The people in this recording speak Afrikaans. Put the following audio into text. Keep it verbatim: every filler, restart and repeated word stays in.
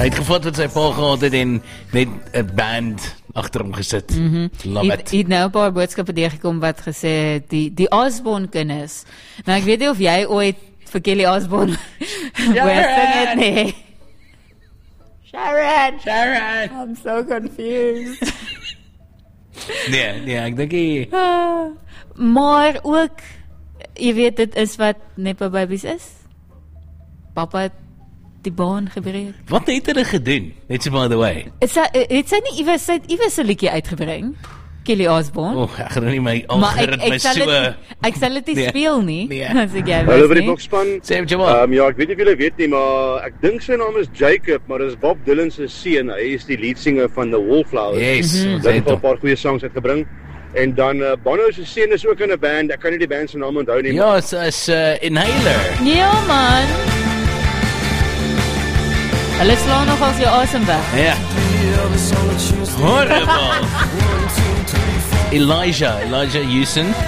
Hy het gevat wat sy pa gehad het en net 'n band agter hom gesit. Mm-hmm. Love it. Hy het nou 'n paar boodskappe deurgekom wat gesê het, die, die Osborne kinders. Nou, ek weet nie of jy ooit vir Kelly Osborne gesing het, nee. Sharon! Sharon! I'm so confused. Nee, nee, ek dink hy... Ah, maar ook, jy weet, dit is wat Nepo babies is. Papa het die baan gebreek. Wat het hulle gedoen? Net so by the way. Het sy, het sy nie iewers, sy het iewers 'n liedjie uitgebring? Kelly Osborne. Oh, ek gaan nie my Maar ek, algoritme ek sal so... dit, ek sal dit nie Nee. speel nie. Nee. As ek jy Hallo was vir die nie. bokspan. Sê Jamal. Um, ja, ek weet nie of julle weet nie, maar ek dink sy naam is Jacob, maar dis Bob Dylan se seun. Hy is die leadsinger van The Wallflowers. Yes, Mhm. ons Hy het het al 'n hom. paar goeie songs uitgebring. En dan uh, Bono se seun is ook in 'n band. Ek kan nie die band se naam onthou nie. Ja, is is uh, Inhaler. Ja, man. Hulle slaan nog als jou asem weg. Ja. Horrible. Elijah, Elijah Houston.